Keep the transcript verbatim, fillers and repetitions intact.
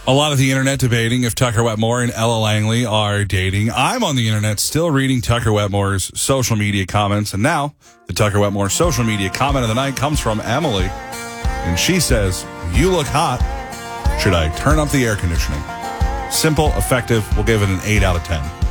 A lot of the internet debating if Tucker Wetmore and Ella Langley are dating. I'm on the internet still reading Tucker Wetmore's social media comments. And now the Tucker Wetmore social media comment of the night comes from Emily. And she says, "You look hot. Should I turn up the air conditioning?" Simple, effective. We'll give it an eight out of ten.